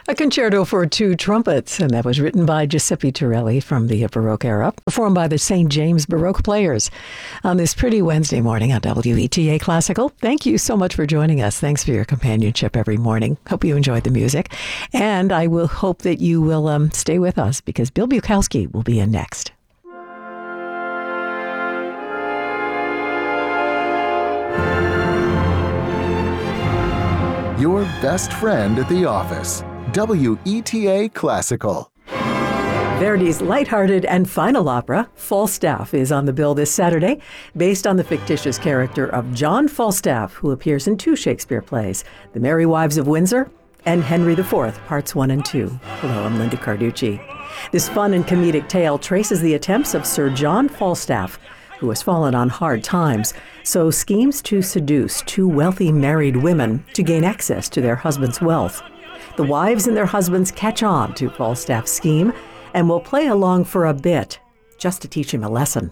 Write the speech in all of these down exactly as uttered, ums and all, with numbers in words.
A concerto for two trumpets, and that was written by Giuseppe Torelli from the Baroque era, performed by the Saint James Baroque Players on this pretty Wednesday morning on W E T A Classical. Thank you so much for joining us. Thanks for your companionship every morning. Hope you enjoyed the music, and I will hope that you will um, stay with us because Bill Bukowski will be in next. Your best friend at the office. W E T A Classical. Verdi's lighthearted and final opera, Falstaff, is on the bill this Saturday, based on the fictitious character of John Falstaff, who appears in two Shakespeare plays, The Merry Wives of Windsor and Henry the Fourth, Parts one and two. Hello, I'm Linda Carducci. This fun and comedic tale traces the attempts of Sir John Falstaff, who has fallen on hard times, so schemes to seduce two wealthy married women to gain access to their husband's wealth. The wives and their husbands catch on to Falstaff's scheme and will play along for a bit, just to teach him a lesson.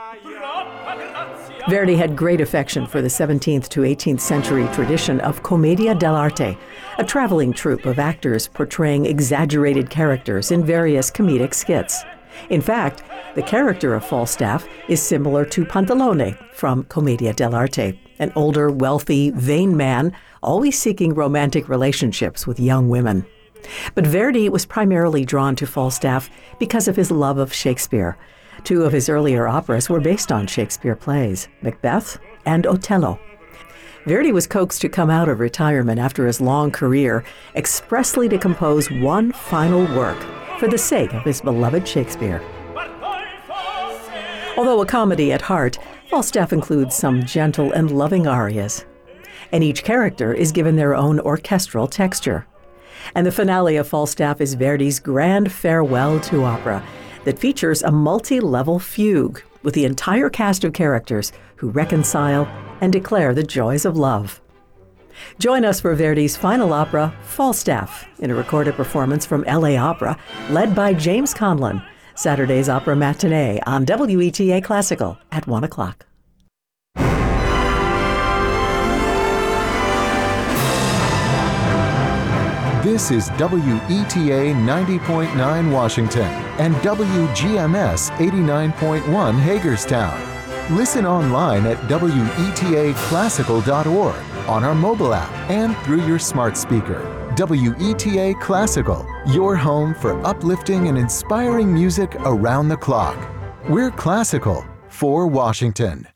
Verdi had great affection for the seventeenth to eighteenth century tradition of commedia dell'arte, a traveling troupe of actors portraying exaggerated characters in various comedic skits. In fact, the character of Falstaff is similar to Pantalone from Commedia dell'arte, an older, wealthy, vain man always seeking romantic relationships with young women. But Verdi was primarily drawn to Falstaff because of his love of Shakespeare. Two of his earlier operas were based on Shakespeare plays, Macbeth and Otello. Verdi was coaxed to come out of retirement after his long career expressly to compose one final work for the sake of his beloved Shakespeare. Although a comedy at heart, Falstaff includes some gentle and loving arias, and each character is given their own orchestral texture. And the finale of Falstaff is Verdi's grand farewell to opera that features a multi-level fugue with the entire cast of characters who reconcile and declare the joys of love. Join us for Verdi's final opera, Falstaff, in a recorded performance from L A Opera, led by James Conlon, Saturday's Opera Matinee on W E T A Classical at one o'clock. This is W E T A ninety point nine Washington and W G M S eighty-nine point one Hagerstown. Listen online at W E T A classical dot org, on our mobile app, and through your smart speaker. W E T A Classical, your home for uplifting and inspiring music around the clock. We're classical for Washington.